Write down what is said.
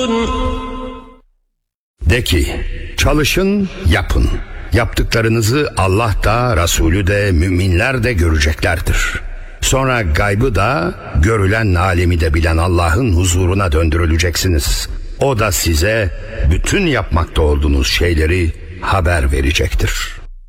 De ki, çalışın, yapın. Yaptıklarınızı Allah da, Resulü de, müminler de göreceklerdir. Sonra gaybı da, görülen alemi de bilen Allah'ın huzuruna döndürüleceksiniz. O da size bütün yapmakta olduğunuz şeyleri haber verecektir.